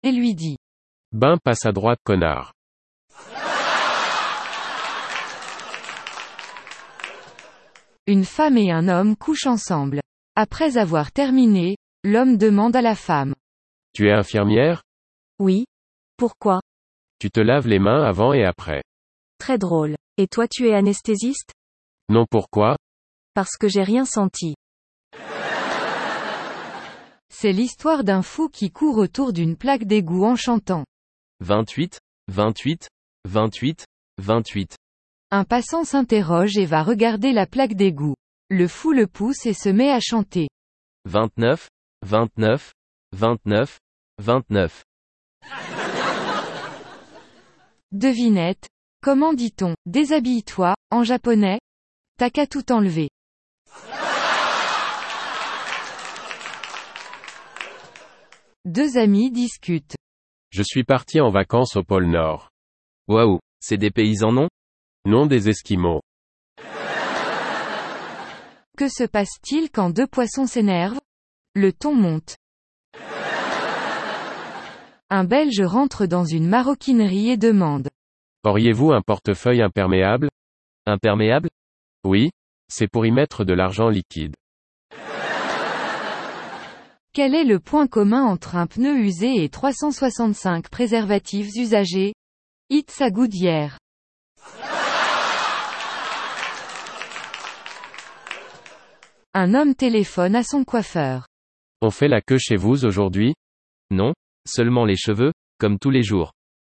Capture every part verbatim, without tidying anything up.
et lui dit. Ben passe à droite connard. Une femme et un homme couchent ensemble. Après avoir terminé, l'homme demande à la femme. Tu es infirmière? Oui. Pourquoi? Tu te laves les mains avant et après. Très drôle. Et toi tu es anesthésiste? Non, pourquoi? Parce que j'ai rien senti. C'est l'histoire d'un fou qui court autour d'une plaque d'égout en chantant. vingt-huit, vingt-huit, vingt-huit, vingt-huit. Un passant s'interroge et va regarder la plaque d'égout. Le fou le pousse et se met à chanter. vingt-neuf, vingt-neuf, vingt-neuf, vingt-neuf. Devinette. Comment dit-on « déshabille-toi » en japonais? T'as qu'à tout enlever. Deux amis discutent. Je suis parti en vacances au pôle Nord. Waouh, c'est des paysans non? Non, des Esquimaux. Que se passe-t-il quand deux poissons s'énervent? Le ton monte. Un Belge rentre dans une maroquinerie et demande. Auriez-vous un portefeuille imperméable? Imperméable? Oui. C'est pour y mettre de l'argent liquide. Quel est le point commun entre un pneu usé et trois cent soixante-cinq préservatifs usagés? It's a good year. Un homme téléphone à son coiffeur. On fait la queue chez vous aujourd'hui? Non, seulement les cheveux, comme tous les jours.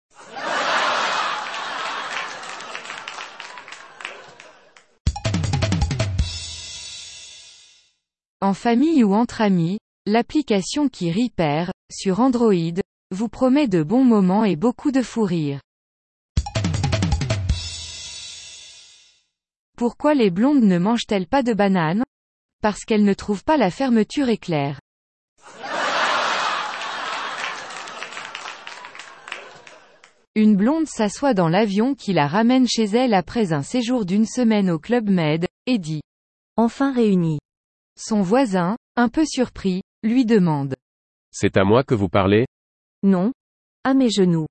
En famille ou entre amis, l'application qui Repair, sur Android, vous promet de bons moments et beaucoup de fou rire. Pourquoi les blondes ne mangent-elles pas de bananes? Parce qu'elles ne trouvent pas la fermeture éclair. Une blonde s'assoit dans l'avion qui la ramène chez elle après un séjour d'une semaine au Club Med, et dit. Enfin réunis. Son voisin, un peu surpris, lui demande. C'est à moi que vous parlez? Non. À mes genoux.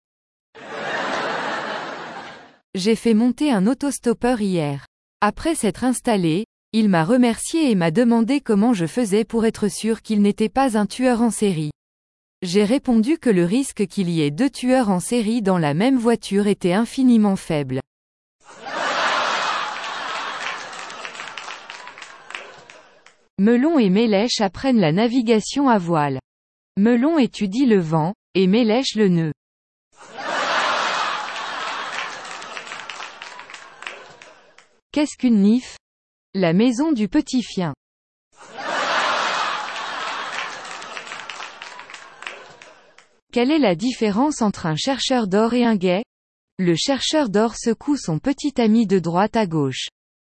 J'ai fait monter un autostoppeur hier. Après s'être installé, il m'a remercié et m'a demandé comment je faisais pour être sûr qu'il n'était pas un tueur en série. J'ai répondu que le risque qu'il y ait deux tueurs en série dans la même voiture était infiniment faible. Melon et Mélèche apprennent la navigation à voile. Melon étudie le vent, et Mélèche le nœud. Qu'est-ce qu'une N I F? La maison du petit chien. Quelle est la différence entre un chercheur d'or et un gay? Le chercheur d'or secoue son petit ami de droite à gauche.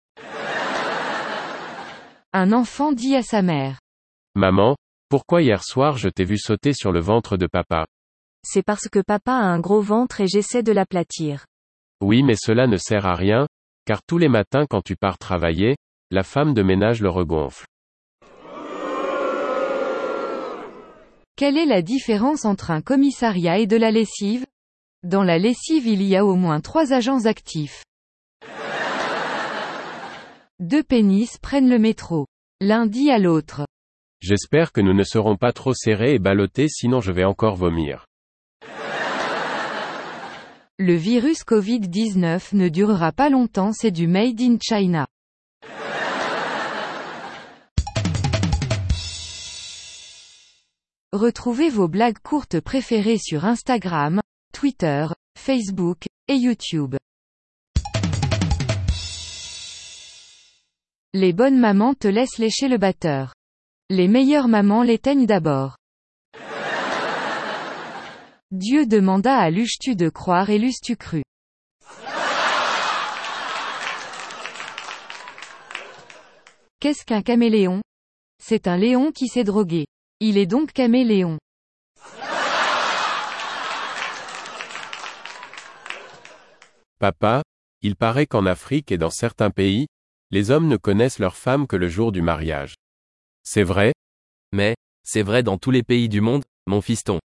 Un enfant dit à sa mère. Maman, pourquoi hier soir je t'ai vu sauter sur le ventre de papa? C'est parce que papa a un gros ventre et j'essaie de l'aplatir. Oui, mais cela ne sert à rien, car tous les matins quand tu pars travailler, la femme de ménage le regonfle. Quelle est la différence entre un commissariat et de la lessive? Dans la lessive il y a au moins trois agents actifs. Deux pénis prennent le métro. L'un dit à l'autre. J'espère que nous ne serons pas trop serrés et ballottés sinon je vais encore vomir. Le virus covid dix-neuf ne durera pas longtemps, c'est du Made in China. Retrouvez vos blagues courtes préférées sur Instagram, Twitter, Facebook, et YouTube. Les bonnes mamans te laissent lécher le batteur. Les meilleures mamans l'éteignent d'abord. Dieu demanda à l'euches-tu de croire et l'eusses-tu cru. Qu'est-ce qu'un caméléon? C'est un léon qui s'est drogué. Il est donc caméléon. Papa, il paraît qu'en Afrique et dans certains pays, les hommes ne connaissent leurs femmes que le jour du mariage. C'est vrai? Mais, c'est vrai dans tous les pays du monde, mon fiston.